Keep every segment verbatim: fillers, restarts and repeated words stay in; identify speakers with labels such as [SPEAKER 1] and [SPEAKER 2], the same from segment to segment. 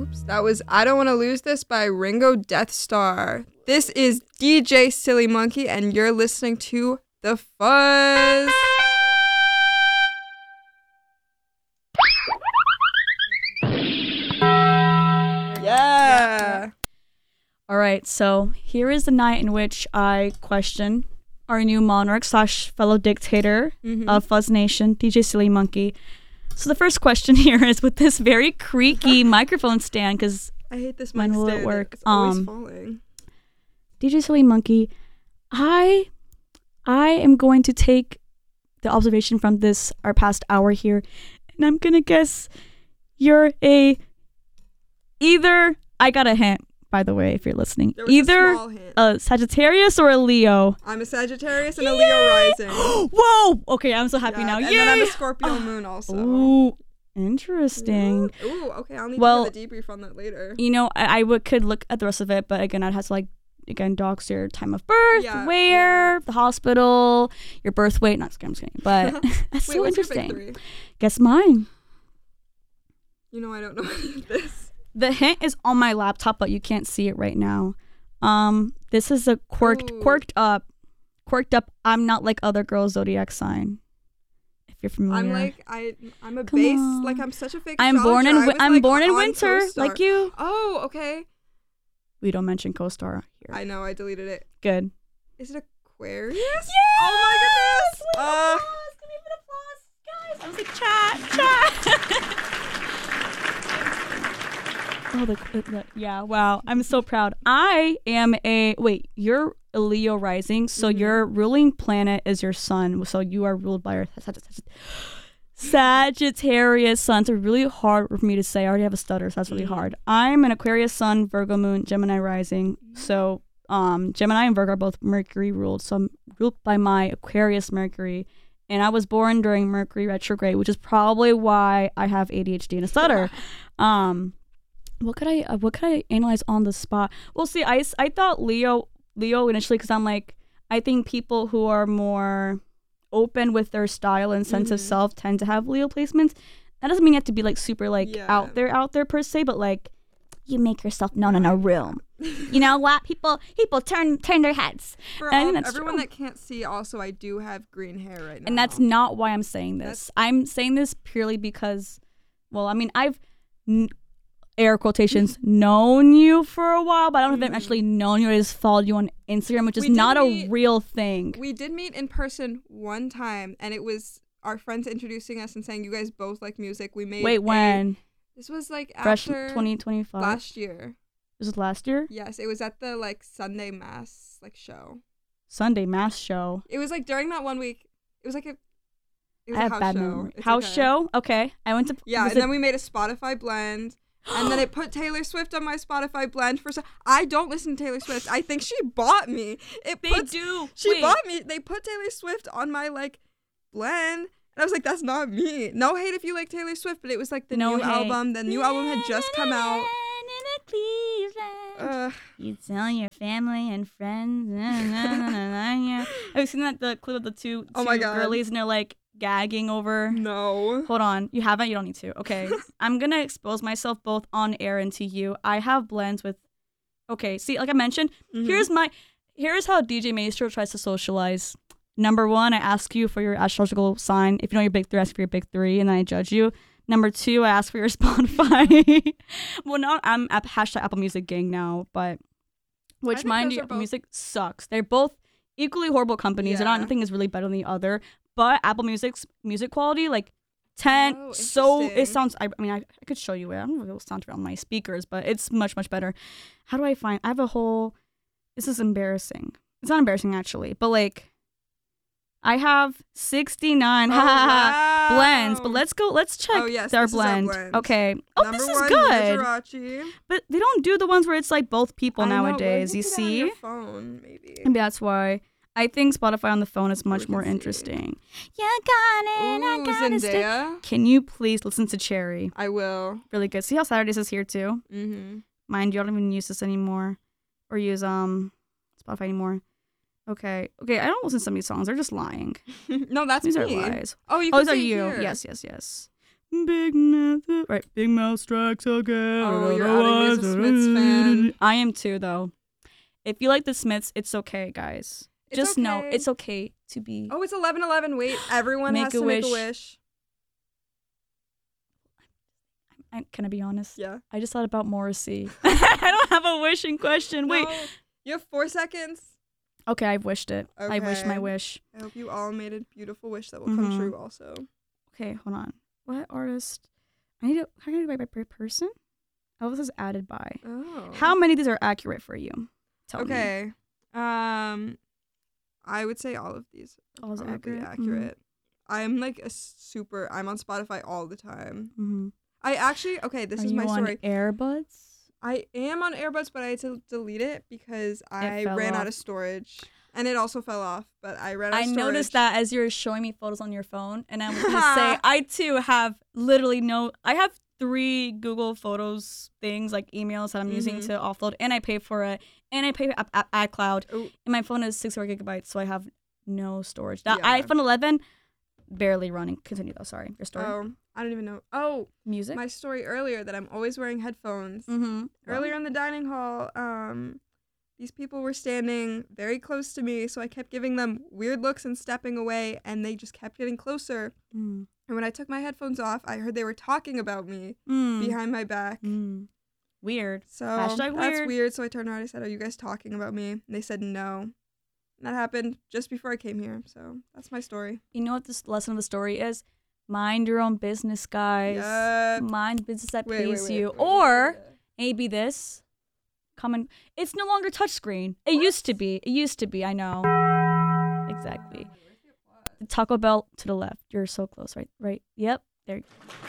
[SPEAKER 1] Oops, that was I Don't Want to Lose This by Ringo Death Star. This is D J Silly Monkey, and you're listening to The Fuzz. Yeah.
[SPEAKER 2] All right, so here is the night in which I question our new monarch slash fellow dictator mm-hmm. of Fuzz Nation, D J Silly Monkey. So the first question here is with this very creaky microphone stand, because
[SPEAKER 1] I hate this
[SPEAKER 2] mine
[SPEAKER 1] mic
[SPEAKER 2] will
[SPEAKER 1] stand.
[SPEAKER 2] it work.
[SPEAKER 1] It's always
[SPEAKER 2] um,
[SPEAKER 1] falling.
[SPEAKER 2] D J Silly Monkey, I, I am going to take the observation from this our past hour here, and I'm gonna guess you're a either. I got a hint. By the way, if you're listening, either a, a Sagittarius or a Leo.
[SPEAKER 1] I'm a Sagittarius and a Leo rising.
[SPEAKER 2] Whoa! Okay, I'm so happy
[SPEAKER 1] yeah,
[SPEAKER 2] now.
[SPEAKER 1] And
[SPEAKER 2] Yay!
[SPEAKER 1] then I'm a Scorpio moon also.
[SPEAKER 2] Ooh, interesting.
[SPEAKER 1] Ooh, ooh okay, I'll need
[SPEAKER 2] well,
[SPEAKER 1] to do the debrief on that later.
[SPEAKER 2] You know, I, I would could look at the rest of it, but again, I'd have to like again dox your time of birth,
[SPEAKER 1] yeah,
[SPEAKER 2] where,
[SPEAKER 1] yeah.
[SPEAKER 2] the hospital, your birth weight. Not I'm just kidding, but that's
[SPEAKER 1] Wait,
[SPEAKER 2] so
[SPEAKER 1] what's
[SPEAKER 2] interesting.
[SPEAKER 1] Your big three?
[SPEAKER 2] Guess mine.
[SPEAKER 1] You know, I don't know any of this.
[SPEAKER 2] The hint is on my laptop, but you can't see it right now. Um, this is a quirked,
[SPEAKER 1] Ooh.
[SPEAKER 2] quirked up, quirked up. I'm not like other girls zodiac sign. If you're familiar,
[SPEAKER 1] I'm like I, I'm a
[SPEAKER 2] Come
[SPEAKER 1] base.
[SPEAKER 2] on.
[SPEAKER 1] Like I'm such a fake.
[SPEAKER 2] I'm born in.
[SPEAKER 1] Wi-
[SPEAKER 2] I'm
[SPEAKER 1] like,
[SPEAKER 2] born in
[SPEAKER 1] on
[SPEAKER 2] winter,
[SPEAKER 1] Co-Star.
[SPEAKER 2] like you.
[SPEAKER 1] Oh, okay.
[SPEAKER 2] We don't mention co-star here.
[SPEAKER 1] I know. I deleted it.
[SPEAKER 2] Good.
[SPEAKER 1] Is it Aquarius?
[SPEAKER 2] Yeah!
[SPEAKER 1] Oh my goodness!
[SPEAKER 2] Wait,
[SPEAKER 1] Uh,
[SPEAKER 2] applause. Give me an applause, guys. I was like, chat, chat. Oh, the, the yeah, wow. I'm so proud. I am a, wait, you're a Leo rising, so
[SPEAKER 1] mm-hmm.
[SPEAKER 2] your ruling planet is your sun, so you are ruled by your Sagittarius sun. It's really hard for me to say. I already have a stutter, so that's really mm-hmm. hard. I'm an Aquarius sun, Virgo moon, Gemini rising, so um, Gemini and Virgo are both Mercury ruled, so I'm ruled by my Aquarius Mercury, and I was born during Mercury retrograde, which is probably why I have A D H D and a stutter. um... What could I uh, what could I analyze on the spot? Well, see, I, I thought Leo Leo initially because I'm like, I think people who are more open with their style and sense mm-hmm. of self tend to have Leo placements. That doesn't mean you have to be like super like yeah. out there out there per se, but like you make yourself known in a room. You know what? People people turn turn their heads.
[SPEAKER 1] For all, everyone true. that can't see, also I do have green hair right now.
[SPEAKER 2] And that's not why I'm saying this. That's- I'm saying this purely because, well, I mean, I've. N- air quotations, known you for a while, but I don't know if I've actually known you. I just followed you on Instagram, which is not meet, a real thing.
[SPEAKER 1] We did meet in person one time, and it was our friends introducing us and saying you guys both like music. We made
[SPEAKER 2] Wait,
[SPEAKER 1] a,
[SPEAKER 2] when?
[SPEAKER 1] This was like
[SPEAKER 2] Fresh
[SPEAKER 1] after
[SPEAKER 2] twenty twenty-five
[SPEAKER 1] last year.
[SPEAKER 2] This was last year?
[SPEAKER 1] Yes, it was at the like Sunday Mass like show.
[SPEAKER 2] Sunday Mass show?
[SPEAKER 1] It was like during that one week. It was like a it was
[SPEAKER 2] I
[SPEAKER 1] a
[SPEAKER 2] have
[SPEAKER 1] house
[SPEAKER 2] bad
[SPEAKER 1] show.
[SPEAKER 2] memory.
[SPEAKER 1] It's
[SPEAKER 2] House
[SPEAKER 1] okay.
[SPEAKER 2] show? Okay. I went to
[SPEAKER 1] Yeah, and then we made a Spotify blend. And then it put Taylor Swift on my Spotify blend for so I don't listen to Taylor Swift. I think she bought me. It
[SPEAKER 2] they
[SPEAKER 1] puts,
[SPEAKER 2] do.
[SPEAKER 1] She
[SPEAKER 2] Wait.
[SPEAKER 1] bought me. They put Taylor Swift on my like blend. And I was like, that's not me. No hate if you like Taylor Swift, but it was like the
[SPEAKER 2] no
[SPEAKER 1] new
[SPEAKER 2] hate.
[SPEAKER 1] album. The new album had just come out. Uh,
[SPEAKER 2] you tell your family and friends. Have you seen that the clip of the two, two
[SPEAKER 1] oh my God.
[SPEAKER 2] girlies and they're like gagging over?
[SPEAKER 1] No.
[SPEAKER 2] Hold on. You haven't? You don't need to. Okay. I'm going to expose myself both on air and to you. I have blends with... Okay. See, like I mentioned, mm-hmm. here's my... Here's how D J Maestro tries to socialize. Number one, I ask you for your astrological sign. If you know your big three, I ask for your big three, and then I judge you. Number two, I ask for your Spotify. Well, not I'm at hashtag Apple Music gang now, but... Which, mind you, Apple both... Music sucks. They're both equally horrible companies. Yeah. They're not, nothing is really better than the other. But Apple Music's music quality, like ten, oh, so it sounds. I, I mean, I, I could show you it. I don't know if it'll sound on my speakers, but it's much much better. How do I find? I have a whole. This is embarrassing. It's not embarrassing actually, but like, I have sixty-nine
[SPEAKER 1] oh, wow.
[SPEAKER 2] blends. But let's go. Let's check
[SPEAKER 1] oh, yes,
[SPEAKER 2] their
[SPEAKER 1] this
[SPEAKER 2] blend.
[SPEAKER 1] Is our blend.
[SPEAKER 2] Okay. Oh,
[SPEAKER 1] Number
[SPEAKER 2] this is
[SPEAKER 1] one,
[SPEAKER 2] good.
[SPEAKER 1] Liberace.
[SPEAKER 2] But they don't do the ones where it's like both people
[SPEAKER 1] I
[SPEAKER 2] nowadays.
[SPEAKER 1] Know,
[SPEAKER 2] you see?
[SPEAKER 1] On your phone, maybe.
[SPEAKER 2] Maybe that's why. I think Spotify on the phone is much more
[SPEAKER 1] see.
[SPEAKER 2] interesting. You got it.
[SPEAKER 1] Ooh,
[SPEAKER 2] I got
[SPEAKER 1] Zendaya.
[SPEAKER 2] it. Can you please listen to Cherry?
[SPEAKER 1] I will.
[SPEAKER 2] Really good. See how Saturdays is here too?
[SPEAKER 1] Mm-hmm.
[SPEAKER 2] Mind you, I don't even use this anymore. Or use um Spotify anymore. Okay. Okay, I don't listen to some of these songs. They're just lying.
[SPEAKER 1] No, that's
[SPEAKER 2] these
[SPEAKER 1] me.
[SPEAKER 2] These are lies.
[SPEAKER 1] Oh, you
[SPEAKER 2] Oh,
[SPEAKER 1] can
[SPEAKER 2] these are
[SPEAKER 1] see
[SPEAKER 2] you.
[SPEAKER 1] here.
[SPEAKER 2] Yes, yes, yes. Big Mouth, right? Big Mouth strikes again.
[SPEAKER 1] Oh, you're outing me as a Smiths fan.
[SPEAKER 2] I am too, though. If you like the Smiths, it's okay, guys.
[SPEAKER 1] It's
[SPEAKER 2] Just know
[SPEAKER 1] okay.
[SPEAKER 2] it's okay to be.
[SPEAKER 1] Oh, it's eleven eleven. Wait, everyone
[SPEAKER 2] Make
[SPEAKER 1] has
[SPEAKER 2] a
[SPEAKER 1] to make a
[SPEAKER 2] wish.
[SPEAKER 1] wish.
[SPEAKER 2] I, can I be honest?
[SPEAKER 1] Yeah.
[SPEAKER 2] I just thought about Morrissey. I don't have a wish in question. Wait.
[SPEAKER 1] No, you have four seconds.
[SPEAKER 2] Okay, I've wished it. I wished my
[SPEAKER 1] Okay.
[SPEAKER 2] wish.
[SPEAKER 1] I hope you all made a beautiful wish that will
[SPEAKER 2] Mhm.
[SPEAKER 1] come true also.
[SPEAKER 2] Okay, hold on. What artist? I need to. How can I do it by, by person? Oh, this is added by.
[SPEAKER 1] Oh.
[SPEAKER 2] How many of these are accurate for you? Tell me.
[SPEAKER 1] Okay. Um, I would say all of these are
[SPEAKER 2] All is
[SPEAKER 1] probably
[SPEAKER 2] accurate?
[SPEAKER 1] accurate. I'm like a super. I'm on Spotify all the time.
[SPEAKER 2] Mm-hmm.
[SPEAKER 1] I actually. Okay, this
[SPEAKER 2] are
[SPEAKER 1] is
[SPEAKER 2] you
[SPEAKER 1] my
[SPEAKER 2] on
[SPEAKER 1] story.
[SPEAKER 2] Airbuds?
[SPEAKER 1] I am on Airbuds, but I had to delete it because I
[SPEAKER 2] fell
[SPEAKER 1] ran
[SPEAKER 2] off.
[SPEAKER 1] out of storage, and it also fell off. But I ran out
[SPEAKER 2] I
[SPEAKER 1] of storage.
[SPEAKER 2] noticed that as you were showing me photos on your phone, and I was gonna say I too have literally no. I have three Google Photos things like emails that I'm using
[SPEAKER 1] Mhm.
[SPEAKER 2] to offload, and I pay for it, and I pay for a- a- iCloud,
[SPEAKER 1] Oh.
[SPEAKER 2] and my phone is six hundred gigabytes, so I have no storage. That
[SPEAKER 1] Yeah.
[SPEAKER 2] iPhone eleven barely running. Continue though. Sorry, your story.
[SPEAKER 1] Oh, I don't even know. Oh,
[SPEAKER 2] Music.
[SPEAKER 1] my story earlier that I'm always wearing headphones.
[SPEAKER 2] mm-hmm.
[SPEAKER 1] Earlier in the dining hall, um, these people were standing very close to me, so I kept giving them weird looks and stepping away, and they just kept getting closer.
[SPEAKER 2] Mm.
[SPEAKER 1] And when I took my headphones off, I heard they were talking about me
[SPEAKER 2] Mm.
[SPEAKER 1] behind my back.
[SPEAKER 2] Mm. Weird.
[SPEAKER 1] So
[SPEAKER 2] Hashtag
[SPEAKER 1] that's
[SPEAKER 2] weird.
[SPEAKER 1] weird. So I turned around. I said, "Are you guys talking about me?" And they said no. And that happened just before I came here. So that's my story.
[SPEAKER 2] You know what this lesson of the story is? Mind your own business, guys.
[SPEAKER 1] Yep.
[SPEAKER 2] Mind business that
[SPEAKER 1] Wait, wait,
[SPEAKER 2] pays
[SPEAKER 1] wait,
[SPEAKER 2] you.
[SPEAKER 1] wait, wait,
[SPEAKER 2] or
[SPEAKER 1] wait.
[SPEAKER 2] maybe this. Common. It's no longer touchscreen. It used to be. It used to be. I know. Exactly. The Taco Bell to the left. You're so close. Right. Right. Yep. There.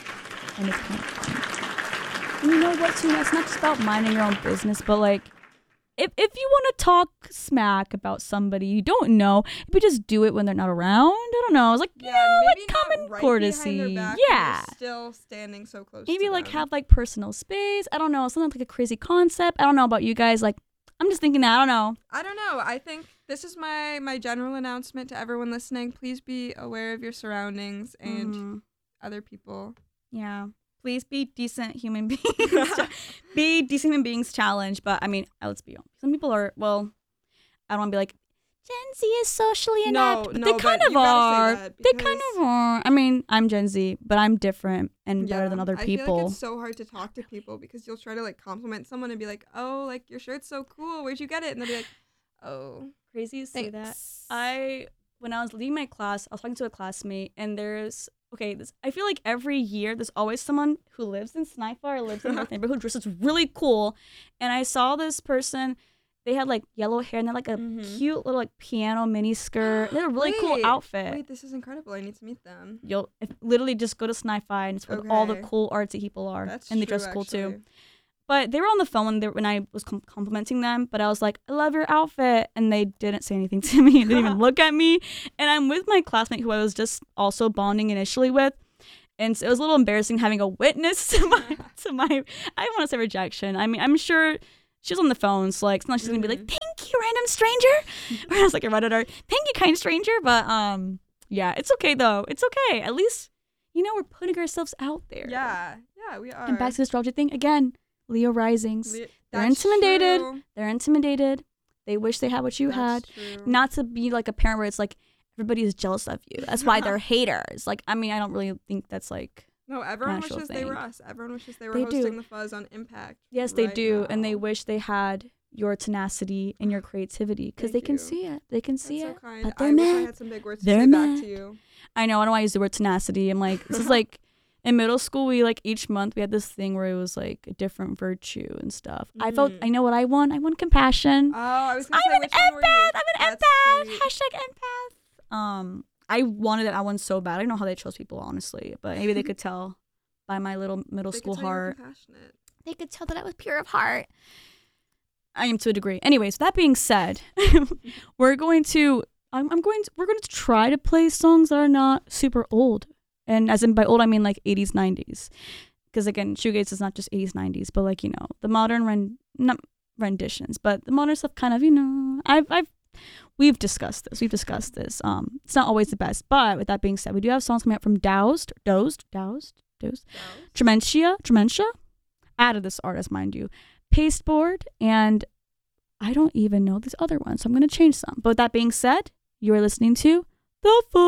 [SPEAKER 2] And it's pink. And you know what? Too. It's not just about minding your own business, but like, if if you want to talk smack about somebody you don't know, maybe just do it when they're not around. I don't know. It's like,
[SPEAKER 1] Yeah,
[SPEAKER 2] you know,
[SPEAKER 1] maybe
[SPEAKER 2] like
[SPEAKER 1] not
[SPEAKER 2] common
[SPEAKER 1] right
[SPEAKER 2] courtely.
[SPEAKER 1] behind their back, but
[SPEAKER 2] Yeah.
[SPEAKER 1] you're still standing so close.
[SPEAKER 2] Maybe
[SPEAKER 1] to
[SPEAKER 2] like
[SPEAKER 1] them.
[SPEAKER 2] have like personal space. I don't know. Something like a crazy concept. I don't know about you guys. Like, I'm just thinking that. I don't know.
[SPEAKER 1] I don't know. I think this is my my general announcement to everyone listening. Please be aware of your surroundings and
[SPEAKER 2] Mhm.
[SPEAKER 1] other people.
[SPEAKER 2] Yeah. Please be decent human beings. Be decent human beings challenge. But I mean, let's be honest. Some people are, well, I don't want to be like, Gen Z is socially
[SPEAKER 1] No,
[SPEAKER 2] inept. But
[SPEAKER 1] no,
[SPEAKER 2] they
[SPEAKER 1] but
[SPEAKER 2] kind of
[SPEAKER 1] you gotta say
[SPEAKER 2] are.
[SPEAKER 1] that
[SPEAKER 2] They kind
[SPEAKER 1] because-
[SPEAKER 2] of are. I mean, I'm Gen Z, but I'm different and better than other
[SPEAKER 1] I feel
[SPEAKER 2] people.
[SPEAKER 1] like it's so hard to talk to people because you'll try to like compliment someone and be like, "Oh, like your shirt's so cool. Where'd you get it?" And they'll be like, "Oh,
[SPEAKER 2] Crazy you say that.
[SPEAKER 1] thanks."
[SPEAKER 2] I when I was leaving my class, I was talking to a classmate, and there's okay. This I feel like every year there's always someone who lives in Sniper or lives in North Neighborhood who dresses really cool, and I saw this person. They had like yellow hair and they had like a
[SPEAKER 1] Mhm.
[SPEAKER 2] cute little like piano mini skirt. They had a really cool
[SPEAKER 1] Wait,
[SPEAKER 2] outfit.
[SPEAKER 1] Wait, this is incredible. I need to meet them.
[SPEAKER 2] You'll if, literally just go to Sni-Fi and it's where all the
[SPEAKER 1] Okay.
[SPEAKER 2] cool artsy people are,
[SPEAKER 1] That's
[SPEAKER 2] and they
[SPEAKER 1] true,
[SPEAKER 2] dress cool too.
[SPEAKER 1] actually.
[SPEAKER 2] But they were on the phone when, they, when I was com- complimenting them. But I was like, I love your outfit. And they didn't say anything to me. They didn't even look at me. And I'm with my classmate who I was just also bonding initially with. And so it was a little embarrassing having a witness to my, to my I don't want to say rejection. I mean, I'm sure she was on the phone. So like, sometimes she's going to be like, thank you, random stranger. Or I was like, I read it, or thank you, kind stranger. But um, yeah, it's okay, though. It's okay. At least, you know, we're putting ourselves out there.
[SPEAKER 1] Yeah, yeah, we are.
[SPEAKER 2] And back to the astrology thing again. Leo risings.
[SPEAKER 1] Le-
[SPEAKER 2] They're
[SPEAKER 1] that's
[SPEAKER 2] intimidated.
[SPEAKER 1] true.
[SPEAKER 2] They're intimidated. They wish they had what you had.
[SPEAKER 1] That's true.
[SPEAKER 2] Not to be like a parent where it's like everybody is jealous of you. That's why they're haters. Like, I mean, I don't really think that's like.
[SPEAKER 1] No, everyone
[SPEAKER 2] actual
[SPEAKER 1] wishes they were
[SPEAKER 2] thing.
[SPEAKER 1] us. Everyone wishes they were
[SPEAKER 2] They
[SPEAKER 1] hosting
[SPEAKER 2] do.
[SPEAKER 1] the Fuzz on Impact.
[SPEAKER 2] Yes, they
[SPEAKER 1] right
[SPEAKER 2] do, and they
[SPEAKER 1] now.
[SPEAKER 2] wish they had your tenacity and your creativity because
[SPEAKER 1] They
[SPEAKER 2] they can
[SPEAKER 1] do.
[SPEAKER 2] see it. They can
[SPEAKER 1] That's
[SPEAKER 2] see
[SPEAKER 1] so
[SPEAKER 2] it.
[SPEAKER 1] kind.
[SPEAKER 2] But they're
[SPEAKER 1] I wish I
[SPEAKER 2] mad.
[SPEAKER 1] had some big words to
[SPEAKER 2] They're
[SPEAKER 1] say back
[SPEAKER 2] mad.
[SPEAKER 1] to you.
[SPEAKER 2] I know. I don't want to use the word tenacity. I'm like, this is like in middle school. We like each month we had this thing where it was like a different virtue and stuff. I felt.
[SPEAKER 1] Mhm.
[SPEAKER 2] I know what I want. I want compassion.
[SPEAKER 1] Oh, I was gonna
[SPEAKER 2] I'm
[SPEAKER 1] say
[SPEAKER 2] an
[SPEAKER 1] which one were you?
[SPEAKER 2] empath. I'm an
[SPEAKER 1] That's
[SPEAKER 2] empath.
[SPEAKER 1] sweet.
[SPEAKER 2] Hashtag empath. Um, I wanted that one so bad. I don't know how they chose people, honestly, but maybe they could tell by my little middle
[SPEAKER 1] They
[SPEAKER 2] school
[SPEAKER 1] could tell you were
[SPEAKER 2] heart.
[SPEAKER 1] compassionate.
[SPEAKER 2] They could tell that I was pure of heart. I am to a degree. Anyways, that being said, we're going to. I'm, I'm going to. We're going to try to play songs that are not super old, and as in by old I mean like eighties, nineties. Because again, shoegaze is not just eighties, nineties, but like you know the modern ren not renditions, but the modern stuff. Kind of, you know, I've I've we've discussed this. We've discussed this. Um, it's not always the best, but with that being said, we do have songs coming out from Doused, Dozed, Doused, Dose. Dementia. Dementia. Added this artist, mind you. Pasteboard. And I don't even know these other ones. So I'm going to change some. But with that being said, you are listening to The Food.